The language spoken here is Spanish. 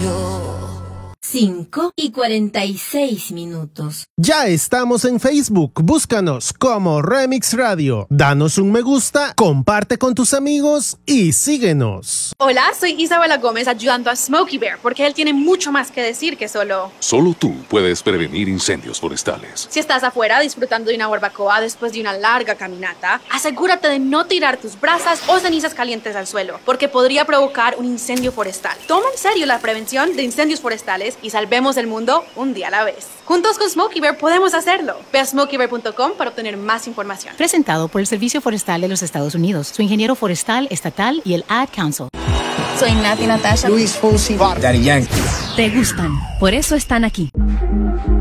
Radio. 5:46. Ya estamos en Facebook, búscanos como Remix Radio. Danos un me gusta, comparte con tus amigos y síguenos. Hola, soy Isabela Gómez ayudando a Smokey Bear porque él tiene mucho más que decir que solo tú puedes prevenir incendios forestales. Si estás afuera disfrutando de una barbacoa después de una larga caminata, asegúrate de no tirar tus brasas o cenizas calientes al suelo porque podría provocar un incendio forestal. Toma en serio la prevención de incendios forestales y salvemos el mundo un día a la vez. Juntos con Smokey Bear podemos hacerlo. Ve a smokeybear.com para obtener más información. Presentado por el Servicio Forestal de los Estados Unidos, su ingeniero forestal estatal y el Ad Council. Soy Nati Natasha. Luis Fonsi, Daddy Yankee. Te gustan, por eso están aquí.